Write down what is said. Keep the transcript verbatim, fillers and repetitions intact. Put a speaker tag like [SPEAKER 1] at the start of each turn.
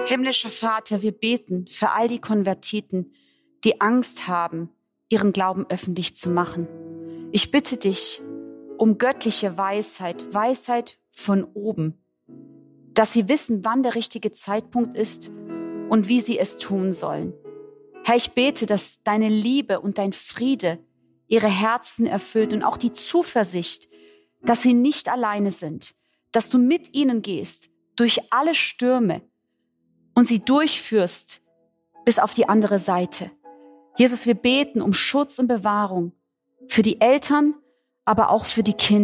[SPEAKER 1] Himmlischer Vater, wir beten für all die Konvertiten, die Angst haben, ihren Glauben öffentlich zu machen. Ich bitte dich um göttliche Weisheit, Weisheit von oben, dass sie wissen, wann der richtige Zeitpunkt ist und wie sie es tun sollen. Herr, ich bete, dass deine Liebe und dein Friede ihre Herzen erfüllt und auch die Zuversicht, dass sie nicht alleine sind, dass du mit ihnen gehst durch alle Stürme und sie durchführst bis auf die andere Seite. Jesus, wir beten um Schutz und Bewahrung für die Eltern, aber auch für die Kinder.